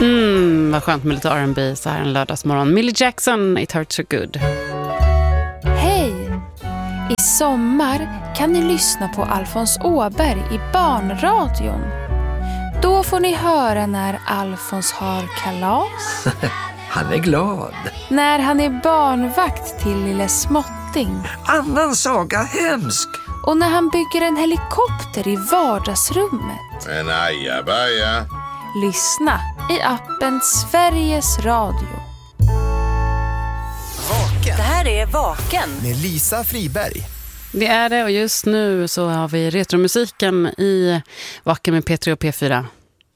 Vad skönt med lite R&B så här en lördagsmorgon. Millie Jackson, It Hurts So Good. Hej! I sommar kan ni lyssna på Alfons Åberg i barnradion. Då får ni höra när Alfons har kalas. Han är glad. När han är barnvakt till lille Småtting. Annan saga hemsk. Och när han bygger en helikopter i vardagsrummet. En ajabaja. Lyssna i appen Sveriges Radio. Vaken. Det här är Vaken. Med Lisa Friberg. Det är det, och just nu så har vi retromusiken i Vaken med P3 och P4.